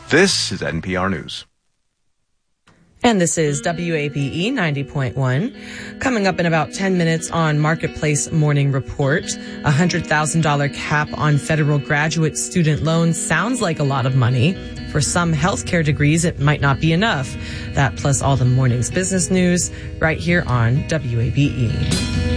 This is NPR News. And this is WABE 90.1. Coming up in about 10 minutes on Marketplace Morning Report, a $100,000 cap on federal graduate student loans sounds like a lot of money. For some healthcare degrees, it might not be enough. That plus all the morning's business news right here on WABE.